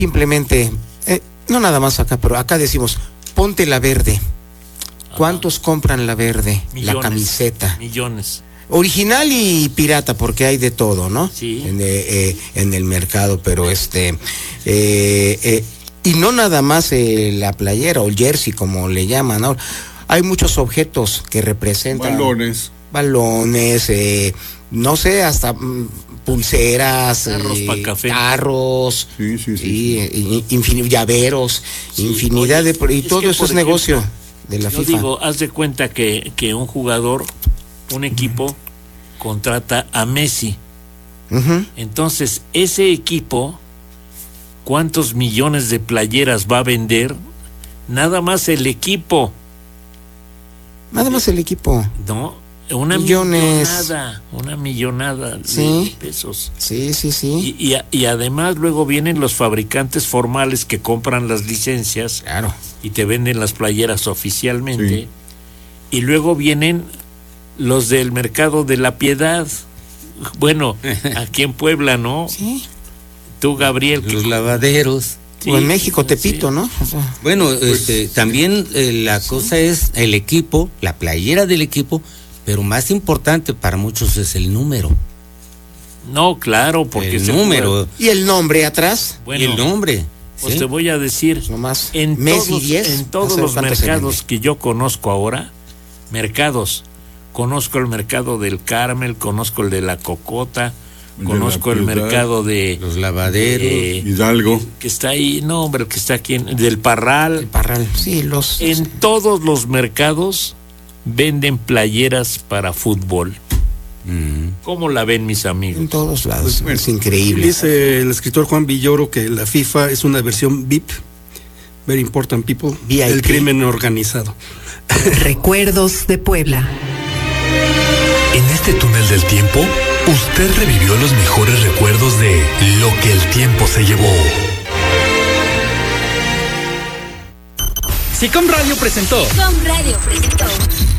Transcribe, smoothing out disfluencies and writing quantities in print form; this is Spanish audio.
Simplemente, no nada más acá, pero acá decimos, ponte la verde. ¿Cuántos compran la verde? Millones, la camiseta. Millones. Original y pirata, porque hay de todo, ¿no? Sí. En el mercado, pero y no nada más la playera o el jersey, como le llaman, ¿no? Hay muchos objetos que representan. Balones, no sé, hasta pulseras, carros para café, carros, llaveros, infinidad de... Y todo eso es negocio de la FIFA. Yo digo, haz de cuenta que un jugador, un equipo, contrata a Messi. Entonces, ese equipo, ¿cuántos millones de playeras va a vender? Nada más el equipo. Nada más el equipo. No, una millonada de pesos. Sí. Y además luego vienen los fabricantes formales que compran las licencias. Claro. Y te venden las playeras oficialmente. Sí. Y luego vienen los del mercado de la Piedad. Bueno, aquí en Puebla, ¿no? Sí. Tú, Gabriel. Los lavaderos. Sí, o en México, Tepito, ¿no? O sea, bueno, también la cosa es el equipo, la playera del equipo, pero más importante para muchos es el número. No, claro, porque el número. ¿Y el nombre atrás? Bueno, y el nombre. Pues te voy a decir, pues nomás en todos los mercados que yo conozco ahora, conozco el mercado del Carmel, conozco el de la Cocota, conozco el mercado de los lavaderos, Hidalgo, que está ahí, no hombre, que está aquí del Parral. El Parral, sí, en todos los mercados venden playeras para fútbol. ¿Cómo la ven mis amigos? En todos lados, es increíble. Dice el escritor Juan Villoro que la FIFA es una versión VIP, Very Important People, VIP. El crimen organizado. Recuerdos de Puebla. En este túnel del tiempo, usted revivió los mejores recuerdos de lo que el tiempo se llevó. Si Com Radio presentó